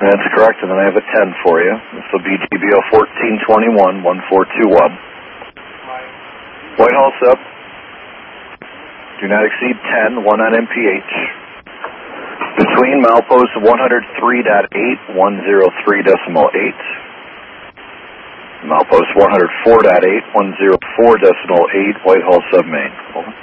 That's correct, and then I have a 10 for you. This will be GBO 1421-1421. Whitehall sub. Do not exceed 10, 1 on MPH. Between milepost 103.8, 103.8. Milepost 104.8, 104.8, Whitehall sub main. Over.